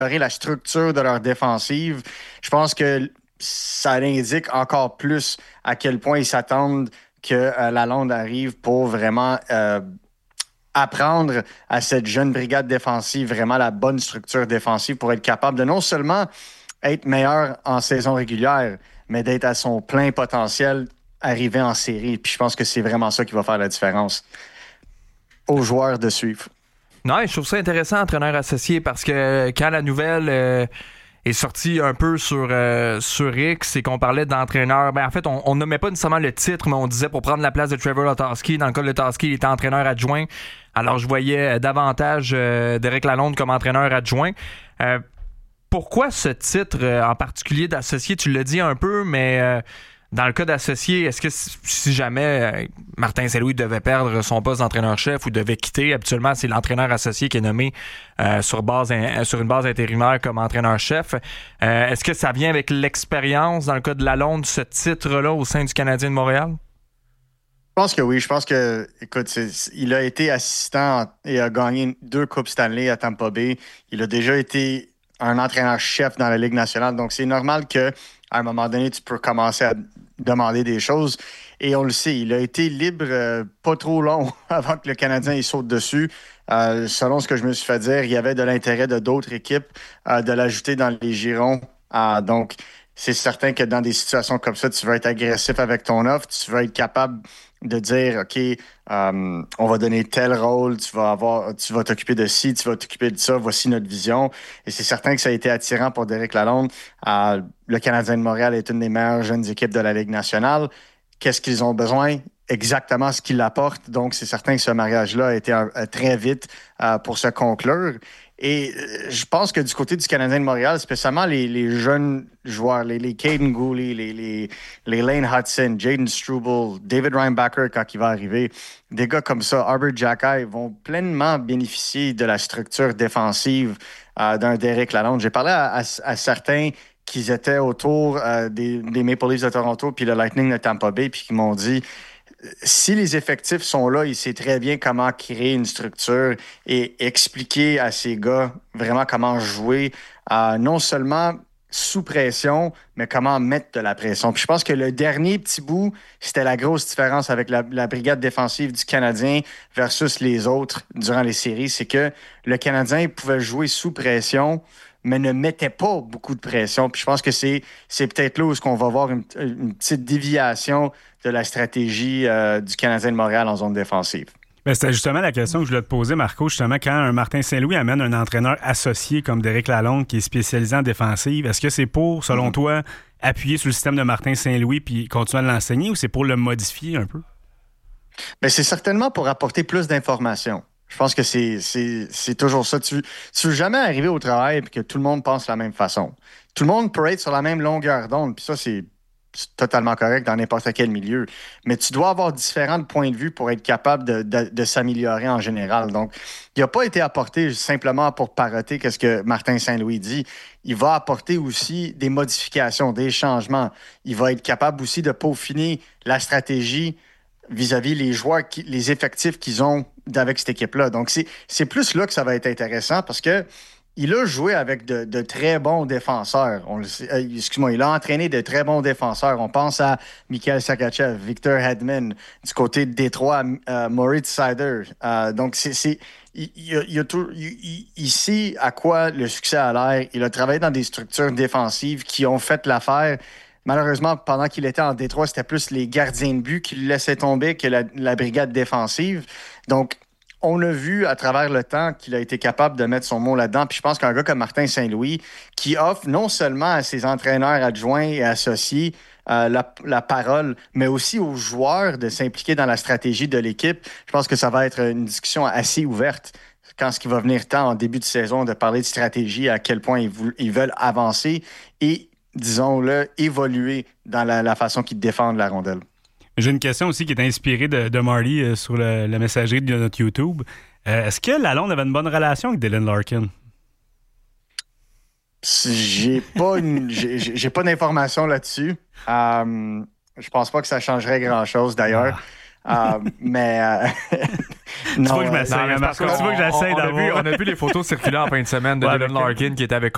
la structure de leur défensive. Je pense que ça indique encore plus à quel point ils s'attendent que Lalonde arrive pour vraiment apprendre à cette jeune brigade défensive vraiment la bonne structure défensive pour être capable de non seulement être meilleur en saison régulière, mais d'être à son plein potentiel arrivé en série. Puis je pense que c'est vraiment ça qui va faire la différence aux joueurs de suivre. Non, je trouve ça intéressant, entraîneur associé, parce que quand la nouvelle est sortie un peu sur X et qu'on parlait d'entraîneur, en fait, on nommait pas nécessairement le titre, mais on disait pour prendre la place de Trevor Letowski. Dans le cas de Letowski, il était entraîneur adjoint. Alors, je voyais davantage Derek Lalonde comme entraîneur adjoint. Pourquoi ce titre en particulier d'associé? Tu l'as dit un peu, mais dans le cas d'associé, est-ce que si jamais Martin Saint-Louis devait perdre son poste d'entraîneur-chef ou devait quitter, habituellement, c'est l'entraîneur associé qui est nommé sur une base intérimaire comme entraîneur-chef. Est-ce que ça vient avec l'expérience, dans le cas de Lalonde, ce titre-là au sein du Canadien de Montréal? Je pense que oui. Je pense que, écoute, il a été assistant et a gagné 2 Coupes Stanley à Tampa Bay. Il a déjà été un entraîneur-chef dans la Ligue nationale. Donc, c'est normal qu'à un moment donné, tu peux commencer à demander des choses. Et on le sait, il a été libre pas trop long avant que le Canadien il saute dessus. Selon ce que je me suis fait dire, il y avait de l'intérêt de d'autres équipes de l'ajouter dans les girons. Donc, c'est certain que dans des situations comme ça, tu vas être agressif avec ton offre. Tu vas être capable de dire, OK, on va donner tel rôle, tu vas t'occuper de ci, tu vas t'occuper de ça, voici notre vision. Et c'est certain que ça a été attirant pour Derek Lalonde. Le Canadien de Montréal est une des meilleures jeunes équipes de la Ligue nationale. Qu'est-ce qu'ils ont besoin? Exactement ce qu'il apporte. Donc, c'est certain que ce mariage-là a été très vite pour se conclure. Et je pense que du côté du Canadien de Montréal, spécialement les jeunes joueurs, les Caden Gooley, les Lane Hudson, Jaden Struble, David Reinbacher quand il va arriver, des gars comme ça, Arbor Xhekaj, vont pleinement bénéficier de la structure défensive d'un Derek Lalonde. J'ai parlé à certains qui étaient autour des Maple Leafs de Toronto puis le Lightning de Tampa Bay puis qui m'ont dit si les effectifs sont là, il sait très bien comment créer une structure et expliquer à ces gars vraiment comment jouer, non seulement sous pression, mais comment mettre de la pression. Puis je pense que le dernier petit bout, c'était la grosse différence avec la brigade défensive du Canadien versus les autres durant les séries, c'est que le Canadien pouvait jouer sous pression, mais ne mettait pas beaucoup de pression. Puis je pense que c'est peut-être là où on va voir une petite déviation de la stratégie du Canadien de Montréal en zone défensive. Ben, c'était justement la question que je voulais te poser, Marco. Justement, quand un Martin Saint-Louis amène un entraîneur associé comme Derek Lalonde qui est spécialisé en défensive, est-ce que c'est pour, selon toi, appuyer sur le système de Martin Saint-Louis puis continuer à l'enseigner ou c'est pour le modifier un peu? Bien, c'est certainement pour apporter plus d'informations. Je pense que c'est toujours ça. Tu veux jamais arriver au travail et que tout le monde pense de la même façon. Tout le monde peut être sur la même longueur d'onde, puis ça, c'est totalement correct dans n'importe quel milieu. Mais tu dois avoir différents points de vue pour être capable de s'améliorer en général. Donc, il n'a pas été apporté simplement pour parroter ce que Martin Saint-Louis dit. Il va apporter aussi des modifications, des changements. Il va être capable aussi de peaufiner la stratégie vis-à-vis les joueurs, les effectifs qu'ils ont avec cette équipe-là. Donc, c'est plus là que ça va être intéressant parce que il a joué avec de très bons défenseurs. Il a entraîné de très bons défenseurs. On pense à Mikhail Sergachev, Victor Hedman, du côté de Détroit, Moritz Seider. Donc, il sait à quoi le succès a l'air. Il a travaillé dans des structures défensives qui ont fait l'affaire. Malheureusement, pendant qu'il était en Détroit, c'était plus les gardiens de but qui le laissaient tomber que la brigade défensive. Donc, on a vu à travers le temps qu'il a été capable de mettre son mot là-dedans. Puis je pense qu'un gars comme Martin Saint-Louis, qui offre non seulement à ses entraîneurs adjoints et associés la parole, mais aussi aux joueurs de s'impliquer dans la stratégie de l'équipe, je pense que ça va être une discussion assez ouverte quand ce qui va venir temps en début de saison de parler de stratégie, à quel point ils veulent avancer et, disons-le, évoluer dans la façon qu'ils défendent la rondelle. J'ai une question aussi qui est inspirée de Marty sur la messagerie de notre YouTube. Est-ce que Lalonde avait une bonne relation avec Dylan Larkin? J'ai pas d'informations là-dessus. Je pense pas que ça changerait grand-chose d'ailleurs. Mais non, tu vois que je m'essaye, Marco. Tu vois que j'essaie d'avoir. On a vu les photos circuler en fin de semaine de Dylan Larkin qui était avec